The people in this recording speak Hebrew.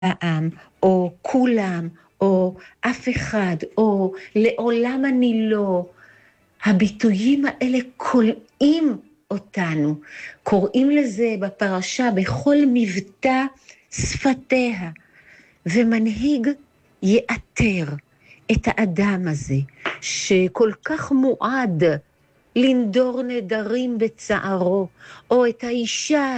העם, או כולם, או אף אחד, או לעולם אני לא. הביטויים האלה קולעים אותנו, קוראים לזה בפרשה בכל מבטא שפתיה, ומנהיג יאתר את האדם הזה, שכל כך מועד לנדור נדרים בצערו, או את האישה